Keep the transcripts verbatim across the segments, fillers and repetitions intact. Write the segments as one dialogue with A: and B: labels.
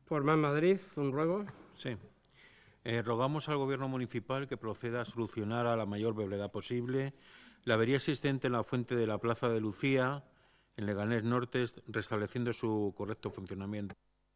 A: Por Más Madrid, un ruego.
B: Sí. Eh, rogamos al Gobierno municipal que proceda a solucionar a la mayor brevedad posible la avería existente en la fuente de la Plaza de Lucía, en Leganés Norte, restableciendo su correcto funcionamiento.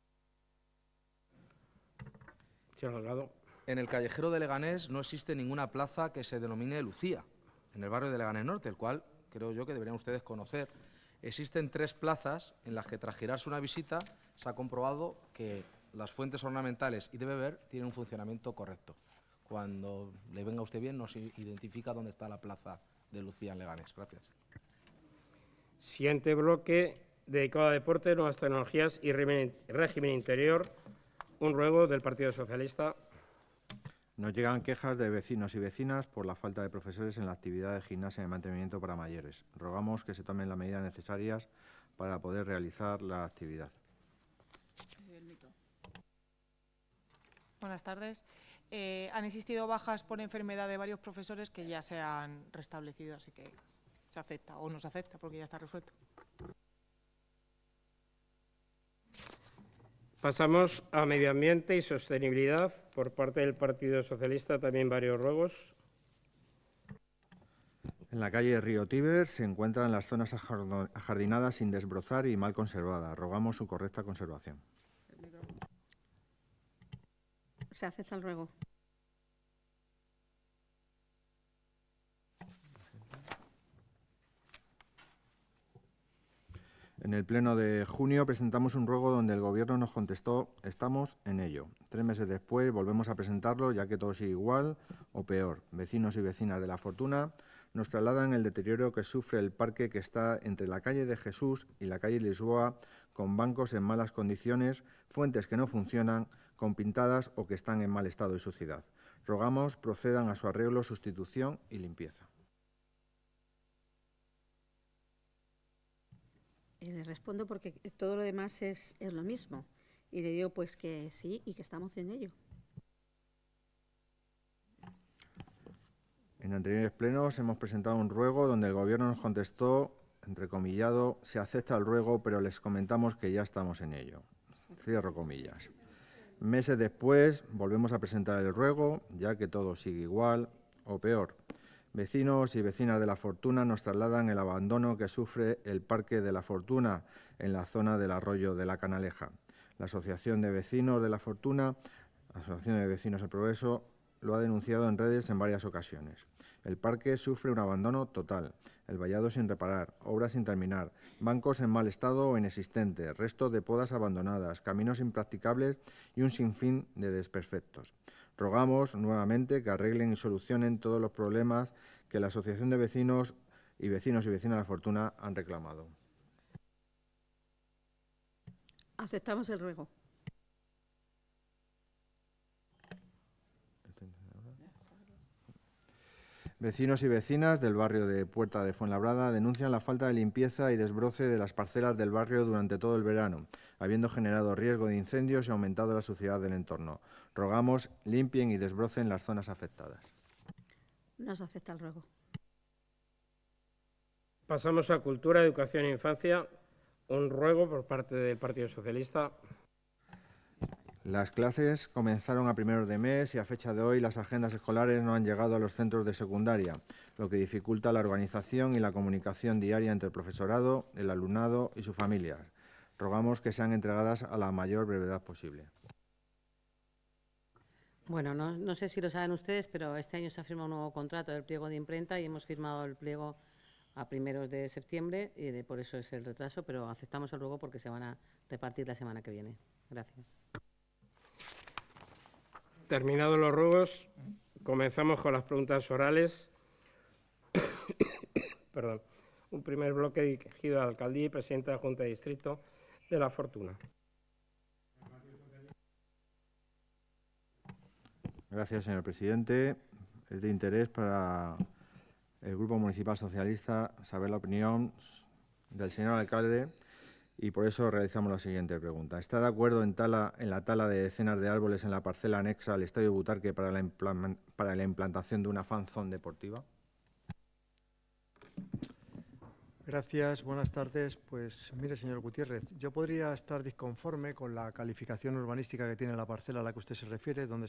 A: Señor Delgado.
C: En el callejero de Leganés no existe ninguna plaza que se denomine Lucía, en el barrio de Leganés Norte, el cual creo yo que deberían ustedes conocer. Existen tres plazas en las que, tras girarse una visita, se ha comprobado que las fuentes ornamentales y de beber tienen un funcionamiento correcto. Cuando le venga a usted bien, nos identifica dónde está la plaza de Lucía en Leganés. Gracias.
A: Siguiente bloque, dedicado a deporte, nuevas tecnologías y régimen interior. Un ruego del Partido Socialista.
D: Nos llegan quejas de vecinos y vecinas por la falta de profesores en la actividad de gimnasia de mantenimiento para mayores. Rogamos que se tomen las medidas necesarias para poder realizar la actividad.
E: Buenas tardes. Eh, han existido bajas por enfermedad de varios profesores que ya se han restablecido, así que se acepta o no se acepta porque ya está resuelto.
A: Pasamos a Medio Ambiente y Sostenibilidad. Por parte del Partido Socialista, también varios ruegos.
D: En la calle Río Tíber se encuentran las zonas ajardinadas sin desbrozar y mal conservadas. Rogamos su correcta conservación.
F: Se acepta el ruego.
D: En el pleno de junio presentamos un ruego donde el Gobierno nos contestó «estamos en ello». Tres meses después volvemos a presentarlo, ya que todo sigue igual o peor. Vecinos y vecinas de La Fortuna nos trasladan el deterioro que sufre el parque que está entre la calle de Jesús y la calle Lisboa, con bancos en malas condiciones, fuentes que no funcionan, con pintadas o que están en mal estado de suciedad. Rogamos procedan a su arreglo, sustitución y limpieza.
F: Eh, le respondo porque todo lo demás es, es lo mismo. Y le digo pues que sí y que estamos en ello.
D: En anteriores plenos hemos presentado un ruego donde el Gobierno nos contestó, entrecomillado, se acepta el ruego, pero les comentamos que ya estamos en ello. Cierro comillas. Meses después volvemos a presentar el ruego, ya que todo sigue igual o peor. Vecinos y vecinas de La Fortuna nos trasladan el abandono que sufre el Parque de La Fortuna en la zona del arroyo de la Canaleja. La Asociación de Vecinos de La Fortuna, la Asociación de Vecinos del Progreso, lo ha denunciado en redes en varias ocasiones. El parque sufre un abandono total, el vallado sin reparar, obras sin terminar, bancos en mal estado o inexistentes, restos de podas abandonadas, caminos impracticables y un sinfín de desperfectos. Rogamos nuevamente que arreglen y solucionen todos los problemas que la Asociación de Vecinos y Vecinos y Vecinas de La Fortuna han reclamado.
F: Aceptamos el ruego.
D: Vecinos y vecinas del barrio de Puerta de Fuenlabrada denuncian la falta de limpieza y desbroce de las parcelas del barrio durante todo el verano, habiendo generado riesgo de incendios y aumentado la suciedad del entorno. Rogamos limpien y desbrocen las zonas afectadas.
F: No se acepta el ruego.
A: Pasamos a Cultura, Educación e Infancia. Un ruego por parte del Partido Socialista.
D: Las clases comenzaron a primeros de mes y a fecha de hoy las agendas escolares no han llegado a los centros de secundaria, lo que dificulta la organización y la comunicación diaria entre el profesorado, el alumnado y sus familias. Rogamos que sean entregadas a la mayor brevedad posible.
G: Bueno, no, no sé si lo saben ustedes, pero este año se ha firmado un nuevo contrato del pliego de imprenta y hemos firmado el pliego a primeros de septiembre y de, por eso es el retraso, pero aceptamos el ruego porque se van a repartir la semana que viene. Gracias.
A: Terminados los ruegos, comenzamos con las preguntas orales. Perdón. Un primer bloque dirigido a la alcaldía y presidenta de la Junta de Distrito de La Fortuna.
D: Gracias, señor presidente. Es de interés para el Grupo Municipal Socialista saber la opinión del señor alcalde y por eso realizamos la siguiente pregunta. ¿Está de acuerdo en, tala, en la tala de decenas de árboles en la parcela anexa al Estadio Butarque para la, para la implantación de una fan zone deportiva?
H: Gracias, buenas tardes. Pues mire, señor Gutiérrez, yo podría estar disconforme con la calificación urbanística que tiene la parcela a la que usted se refiere, donde